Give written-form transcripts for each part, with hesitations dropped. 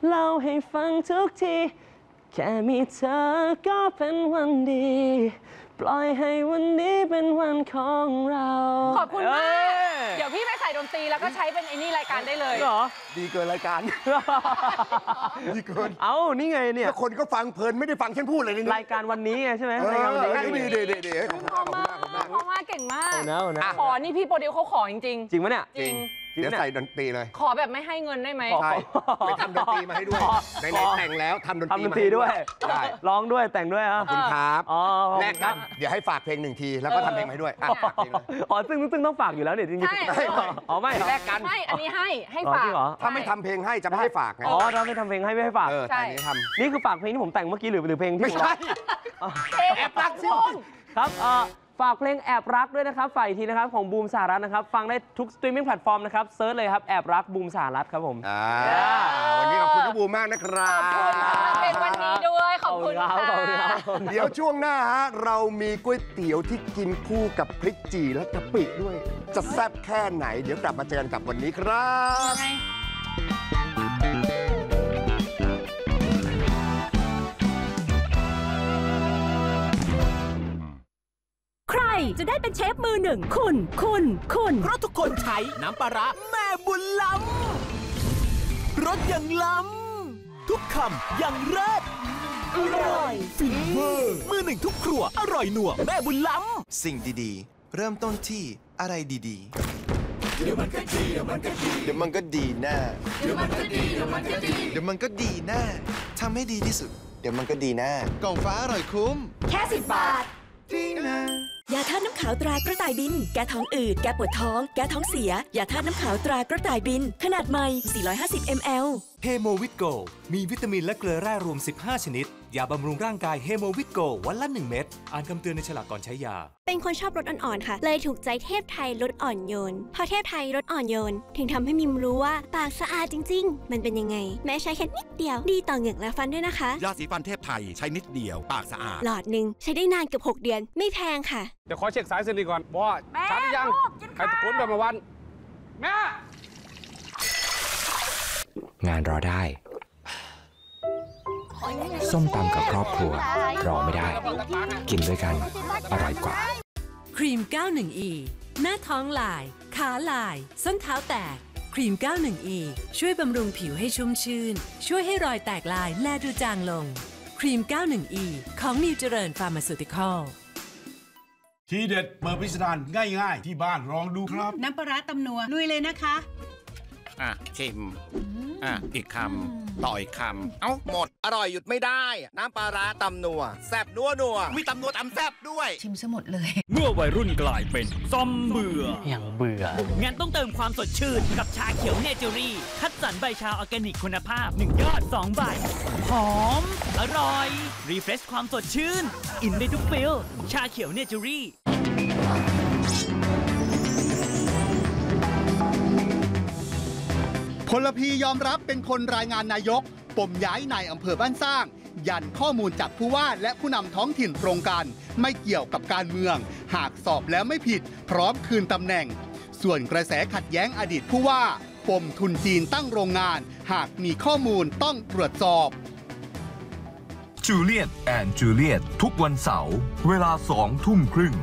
เล่าให้ฟังทุกทีแค่มีเธอก็เป็นวันดีปล่อยให้วันนี้เป็นวันของเราขอบคุณมากเดี๋ยวพี่ไปใส่ดนตรีแล้วก็ใช้เป็นไอ้นี่รายการได้เลยเหรอดีเกินรายการดีเกินนี่ไงเนี่ยคนก็ฟังเพลินไม่ได้ฟังฉันพูดเลยนี่รายการวันนี้ไงใช่ไหมรายการวันนี้ดีขอบคุณมากเก่งมากขอนี่พี่โปรดิวเขาขอจริงจริงไหมเนี่ยจริงเดี๋ยวใส่ดนตรีเลยขอแบบไม่ให้เงินได้ไหมใช่ไปทำดนตรีมาให้ด้วยในแต่งแล้วทำดนตรีด้วยร้องด้วยแต่งด้วยขอบคุณครับแลกกันเดี๋ยวให้ฝากเพลง1 ทีแล้วก็ทำเพลงมาให้ด้วยซึ่งต้องฝากอยู่แล้วเนี่ยจริงๆไม่แลกกันไม่อันนี้ให้ฝากถ้าไม่ทำเพลงให้จะไม่ให้ฝากไงถ้าไม่ทำเพลงให้ไม่ให้ฝากแต่นี้ทำนี่คือฝากเพลงที่ผมแต่งเมื่อกี้หรือเพลงที่ไม่ใช่แอบรักชนครับฝากเพลงแอบรักด้วยนะครับฝ่ายทีนะครับของบูมสหรัฐนะครับฟังได้ทุกสตรีมมิ่งแพลตฟอร์มนะครับเซิร์ชเลยครับแอบรักบูมสหรัฐครับผมวันนี้ขอบคุณบูมมากนะครับขอบคุณเพลงวันนี้ด้วยขอบคุณค่ะเดี๋ยวช่วงหน้าฮะเรามีก๋วยเตี๋ยวที่กินคู่กับพริกจี่และกะปิด้วยจะแซ่บแค่ไหนเดี๋ยวกลับมาเจอกันกับวันนี้ครับใครจะได้เป็นเชฟมือหนึ่งคุณเพราะทุกคนใช้น้ำปลาร้าแม่บุญล้ำรสอย่างล้ำทุกคำอย่างเลิศอร่อยฟินเวอร์มือหนึ่งทุกครัวอร่อยหนัวแม่บุญล้ำสิ่งดีๆเริ่มต้นที่อะไรดีๆเดี๋ยวมันก็ดีแน่เดี๋ยวมันก็ดีแน่ทำให้ดีที่สุดเดี๋ยวมันก็ดีแน่กล่องฟ้าอร่อยคุ้มแค่10 บาทดีนะยาธาตุน้ำขาวตรากระต่ายบินแก้ท้องอืดแก้ปวดท้องแก้ท้องเสียยาธาตุน้ำขาวตรากระต่ายบินขนาดใหม่450 ml เฮโมวิตโกมีวิตามินและเกลือแร่รวม15ชนิดยาบำรุงร่างกายเฮโมวิตโกวันละ1 เม็ดอ่านคำเตือนในฉลากก่อนใช้ยาเป็นคนชอบรสอ่อนๆค่ะเลยถูกใจเทพไทยรสอ่อนโยนพอเทพไทยรสอ่อนโยนถึงทำให้มิมรู้ว่าปากสะอาดจริงๆมันเป็นยังไงแม้ใช้แค่นิดเดียวดีต่อเหงือกและฟันด้วยนะคะยาสีฟันเทพไทยใช้นิดเดียวปากสะอาดหลอดหนึ่งใช้ได้นานเกือบ6 เดือนไม่แพงค่ะเดี๋ยวขอเช็คสายเสนีก่อนว่าชัดยังใครตะโกนแบบมาวันแม่งานรอได้ส้มตำกับครอบครัวรอไม่ได้กินด้วยกันอร่อยกว่าครีม 91E หน้าท้องลายขาลายส้นเท้าแตกครีม 91E ช่วยบำรุงผิวให้ชุ่มชื่นช่วยให้รอยแตกลายแลดูจางลงครีม 91E ของนิวเจริญฟาร์มาซูติคอลทีเด็ดเปิดพิสดารง่ายๆที่บ้านลองดูครับน้ำปลาร้าตำนัวลุยเลยนะคะชิมอีกคำต่ออีกคำเอ้าหมดอร่อยหยุดไม่ได้น้ำปลาร้าตำนัวแซ่บนัวมีตำนัวตำแซ่บด้วยชิมซะหมดเลยเมื่อวัยรุ่นกลายเป็นซอมเบื่ออย่างเบื่องั้นต้องเติมความสดชื่นกับชาเขียวเนเจอรี่คัดสรรใบชาออร์แกนิกคุณภาพ1 ยอด 2 ใบหอมอร่อยรีเฟรชความสดชื่นอินได้ทุกฟิลชาเขียวเนเจอรี่พลพียอมรับเป็นคนรายงานนายกปมย้ายนายอำเภอบ้านสร้างยันข้อมูลจากผู้ว่าและผู้นำท้องถิ่นตรงกันไม่เกี่ยวกับการเมืองหากสอบแล้วไม่ผิดพร้อมคืนตำแหน่งส่วนกระแสขัดแย้งอดีตผู้ว่าปมทุนจีนตั้งโรงงานหากมีข้อมูลต้องตรวจสอบจูเลียตแอนด์จูเลียตทุกวันเสาร์เวลา 20:30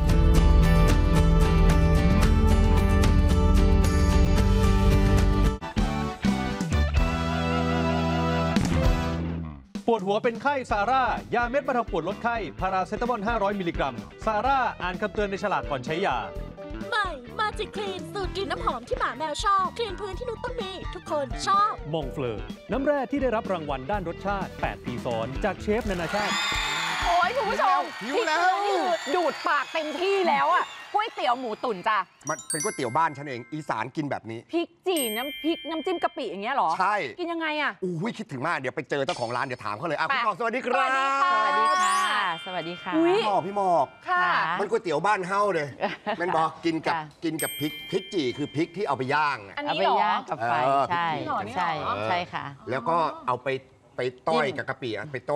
ปวดหัวเป็นไข้ซาร่ายาเม็ดบรรเทาปวดลดไข้พาราเซตามอล500 มิลลิกรัมซาร่าอ่านคำเตือนในฉลากก่อนใช้ยาใหม่มาจิคลีนสูตรกลิ่นน้ำหอมที่หมาแมวชอบคลีนพื้นที่นุชต้องมีทุกคนชอบมองเฟลอน้ำแร่ที่ได้รับรางวัลด้านรสชาติ8 ปีซ้อนจากเชฟนานาชาติโอ้ยคุณผู้ชมหิวแล้วดูดปากเต็มที่แล้วอ่ะก๋วยเตี๋ยวหมูตุ๋นจ้ะมันเป็นก๋วยเตี๋ยวบ้านฉันเองอีสานกินแบบนี้พริกจี่น้ำพริกน้ำจิ้มกะปิอย่างเงี้ยหรอใช่กินยังไงอ่ะอุ้ยคิดถึงมากเดี๋ยวไปเจอเจ้าของร้านเดี๋ยวถามเขาเลยคุณหมอกสวัสดีครับสวัสดีค่ะสวัสดีค่ะพี่หมอกค่ะมันก๋วยเตี๋ยวบ้านเฮาเลยแม่นบอกกินกับพริกจี่คือพริกที่เอาไปย่างเอาไปย่างกับไฟใช่ค่ะแล้วก็เอาไปต้อยกับกะปิไปต้อย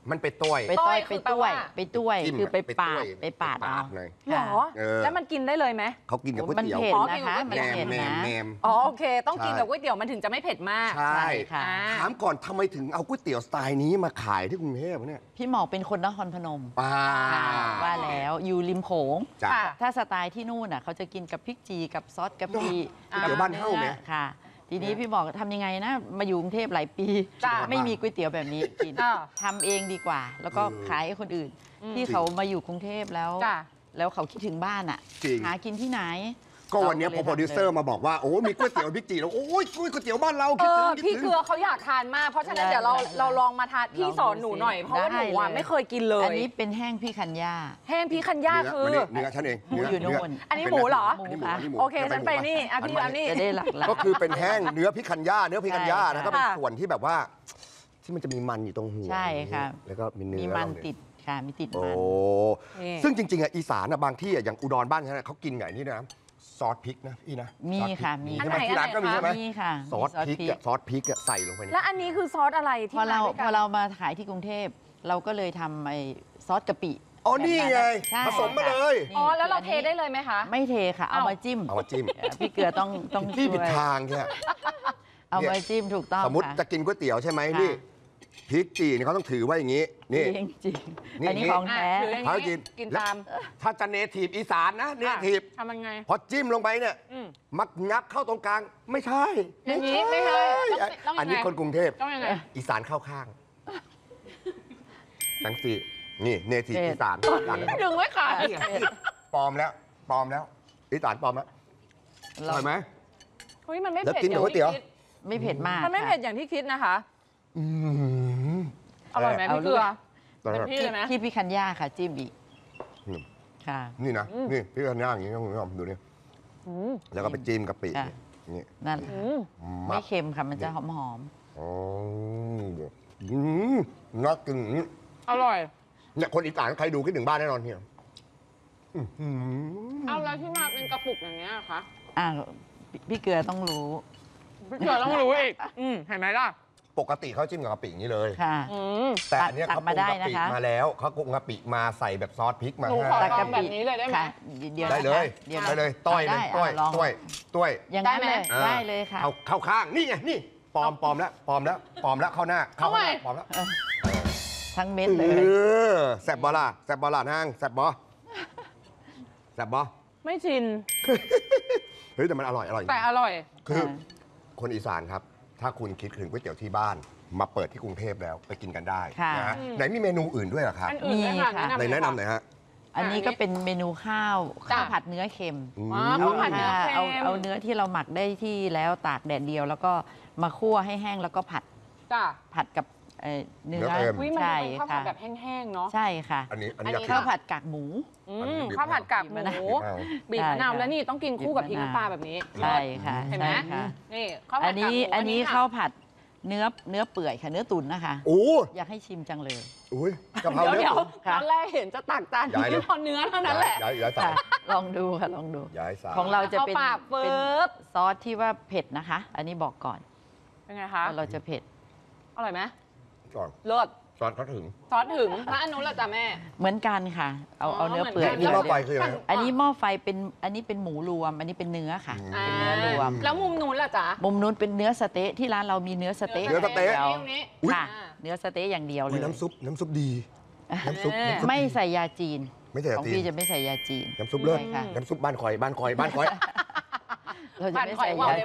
มันไปต้วยไปต้วยคือไปปาดเอาเลยหรอแล้วมันกินได้เลยไหมเขากินกับก๋วยเตี๋ยวมันเผ็ดนะคะมันเผ็ดนะอ๋อโอเคต้องกินกับก๋วยเตี๋ยวมันถึงจะไม่เผ็ดมากใช่ค่ะถามก่อนทำไมถึงเอาก๋วยเตี๋ยวสไตล์นี้มาขายที่กรุงเทพเนี่ยพี่หมอกเป็นคนนครพนมว่าแล้วอยู่ริมโขงถ้าสไตล์ที่นู่นน่ะเขาจะกินกับพริกจีกับซอสกะปิเดี๋ยวบ้านเฮ้าไหมค่ะทีนี้พี่บอกทำยังไงนะมาอยู่กรุงเทพหลายปีไม่มีก๋วยเตี๋ยวแบบนี้กินทำเองดีกว่า แล้วก็ขายให้คนอื่นที่เขามาอยู่กรุงเทพแล้วเขาคิดถึงบ้านอ่ะหากินที่ไหนก็วันนี้พอโปรดิวเซอร์มาบอกว่าโอ้มีก๋วยเตี๋ยวพริกจีแล้วโอ้ยก๋วยเตี๋ยวบ้านเราคิดถึงพี่เกลือเขาอยากทานมากเพราะฉะนั้นเดี๋ยวเราลองมาทานพี่สอนหนูหน่อยเพราะว่าหนูไม่เคยกินเลยอันนี้เป็นแห้งพี่คันย่าแห้งพี่คันย่าคือเนื้อฉันเองหมูอยู่นู่นอันนี้หมูเหรอหมูค่ะโอเคฉันไปนี่พี่อันนี้จะได้หลักก็คือเป็นแห้งเนื้อพี่คันย่านะก็เป็นส่วนที่แบบว่าที่มันจะมีมันอยู่ตรงหัวใช่ค่ะแล้วก็มีเนื้อมีมันติดค่ะมีติดมันซึ่งจริงๆอีสานบางที่อย่างอุดรบ้านฉันเขากินไงนี่นะซอสพริกนะพี่นะมีค่ะมีใช่ไหมที่ร้านก็มีใช่ไหมมีค่ะซอสพริกใส่ลงไปแล้วอันนี้คือซอสอะไรที่พอเรามาขายที่กรุงเทพเราก็เลยทำไอ้ซอสกะปิอ๋อนี่ไงผสมมาเลยอ๋อแล้วเราเทได้เลยไหมคะไม่เทค่ะเอามาจิ้มพี่เกลือต้องพี่ผิดทางแค่เอามาจิ้มถูกต้องสมมติจะกินก๋วยเตี๋ยวใช่ไหมนี่พริกจีนเขาต้องถือไว้อย่างนี้นี่จริงอันนี้ของแท้เขากินตามถ้าจะเนทีฟอีสานนะเนทีฟทำยังไงพอจิ้มลงไปเนี่ยมักงับเข้าตรงกลางไม่ใช่อย่างนี้ไม่ใช่อันนี้คนกรุงเทพต้องยังไงอีสานเข้าข้างทั้งสี่นี่เนทีฟอีสานดึงไว้ค่ะปลอมแล้วอีสานปลอมแล้วอร่อยไหมเฮ้ยมันไม่เผ็ดอย่างที่คิดไม่เผ็ดมากมันไม่เผ็ดอย่างที่คิดนะคะอร่อยไหมพี่เกลือเป็นพี่เลยไหมที่พี่คันย่าค่ะจิ้มอีกค่ะนี่นะนี่พี่คันย่าอย่างนี้คุณผู้ชมดูนี่แล้วก็ไปจิ้มกะปินี่นั่นไม่เค็มค่ะมันจะหอมอ๋อน่ากินอร่อยเนี่ยคนอีสานใครดูคิดถึงบ้านแน่นอนเฮียเอาแล้วที่มาเป็นกระปุกอย่างเงี้ยคะพี่เกลือต้องรู้พี่เกลือต้องรู้อีกเห็นไหมล่ะปกติเขาจิ้มกับกะปิอย่างนี้เลยค่ะแต่อันนี้เขาปรุงกะปิมาแล้วเขาปรุงกะปิมาใส่แบบซอสพริกมาตักกะปิแบบนี้เลยได้ไหมได้เลยต้อยอย่างนั้นเลยได้เลยค่ะเข้าข้างนี่ไงนี่ปลอมแล้วเข้าหน้าปลอมแล้วทั้งเม็ดเลยแซ่บบอล่ะนางแซ่บบอไม่ชินเฮ้ยแต่มันอร่อยแต่อร่อยคือคนอีสานครับถ้าคุณคิดถึงก๋วยเตี๋ยวที่บ้านมาเปิดที่กรุงเทพแล้วไปกินกันได้นะฮะไหนมีเมนูอื่นด้วยเหรอครับมีค่ะไหนแนะนำหน่อยฮะอันนี้ก็เป็นเมนูข้าวผัดเนื้อเค็มเอาเนื้อที่เราหมักได้ที่แล้วตากแดดเดียวแล้วก็มาคั่วให้แห้งแล้วก็ผัดกับเนื้อใช่ค่ะข้าวผัดแบบแห้งๆเนาะใช่ค่ะอันนี้ข้าวผัดกากหมูข้าวผัดกากหมูบีบมะนาวแล้วนี่ต้องกินคู่กับพริกน้ำปลาแบบนี้ใช่ค่ะเห็นไหมนี่ข้าวผัดกากหมูอันนี้ข้าวผัดเนื้อเปื่อยค่ะเนื้อตุ๋นนะคะอยากให้ชิมจังเลยกะเพราเนื้อตุ๋นตอนแรกเห็นจะตักจานนี้พอเนื้อเท่านั้นแหละลองดูค่ะลองดูของเราจะเป็นซอสที่ว่าเผ็ดนะคะอันนี้บอกก่อนเป็นไงคะเราจะเผ็ดอร่อยไหมเลิศซอสเขาถึงแล้วอันนู้นล่ะจ้ะแม่เหมือนกันค่ะเอาเนื้อเปื่อยนี่หม้อไฟคืออะไรอันนี้หม้อไฟเป็นอันนี้เป็นหมูรวมอันนี้เป็นเนื้อค่ะเป็นเนื้อรวมแล้วมุมนู้นล่ะจ๊ะมุมนู้นเป็นเนื้อสเต๊ะที่ร้านเรามีเนื้อสเต๊ะค่ะเนื้อสเต๊ะอย่างเดียวเลยน้ำซุปดีไม่ใส่ยาจีนของพี่จะไม่ใส่ยาจีนน้ำซุปเลิศน้ำซุปบ้านคอยเราจะไม่ใส่ยา